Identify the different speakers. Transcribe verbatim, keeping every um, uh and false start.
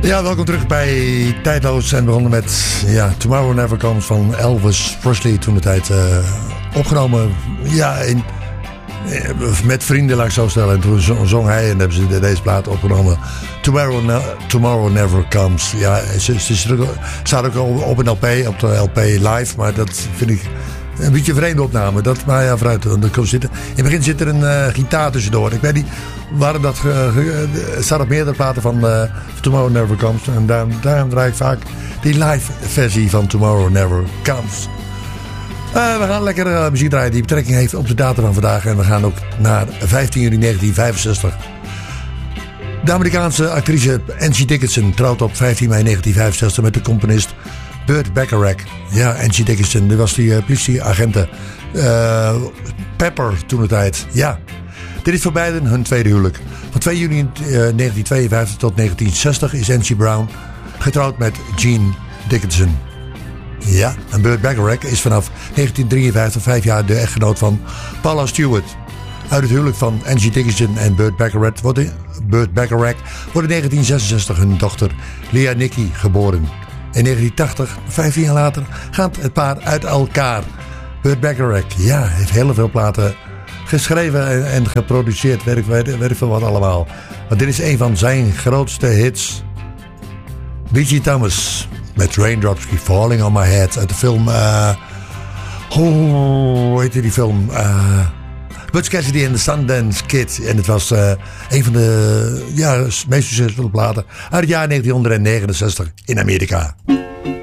Speaker 1: Ja, welkom terug bij Tijdloos. En we begonnen met ja, Tomorrow Never Comes van Elvis Presley. Toen de tijd uh, opgenomen. Ja, in, met vrienden, laat ik zo stellen. En toen zong hij en hebben ze deze plaat opgenomen. Tomorrow, ne- Tomorrow Never Comes. Ja, ze, ze, ze staat ook op een L P, op de L P live. Maar dat vind ik een beetje een vreemde opname. Dat, maar ja, vooruit. Dat zitten. In het begin zit er een uh, gitaar tussendoor. Ik weet niet waarom dat... Uh, er staat op meerdere platen van uh, Tomorrow Never Comes. En daarom, daarom draai ik vaak die live versie van Tomorrow Never Comes. Uh, we gaan lekker uh, muziek draaien die betrekking heeft op de datum van vandaag. En we gaan ook naar vijftien juni negentien vijfenzestig. De Amerikaanse actrice Angie Dickinson trouwt op vijftien mei negentien vijfenzestig met de componist Burt Bacharach. Ja, Angie Dickinson, die was die uh, politieagenten. Uh, Pepper toen de tijd. Ja, dit is voor beiden hun tweede huwelijk. Van twee juni uh, negentien tweeënvijftig tot negentien zestig is Angie Brown getrouwd met Gene Dickinson. Ja, en Burt Bacharach is vanaf negentien drieënvijftig vijf jaar de echtgenoot van Paula Stewart. Uit het huwelijk van Angie Dickinson en Burt Bacharach wordt in, Burt Bacharach wordt in negentien zesenzestig hun dochter Leah Nikki geboren. In negentien tachtig, vijftien jaar later, gaat het paar uit elkaar. Burt Bacharach, ja, heeft heel veel platen geschreven en, en geproduceerd. Weet ik, weet, weet ik veel wat allemaal. Maar dit is een van zijn grootste hits. B G Thomas met Raindrops Keep Falling on My Head. Uit de film... Uh, hoe heet die film? Uh, Butch Cassidy and the Sundance Kid. En het was uh, een van de ja, meest succesvolle platen uit het jaar negentien negenenzestig in Amerika.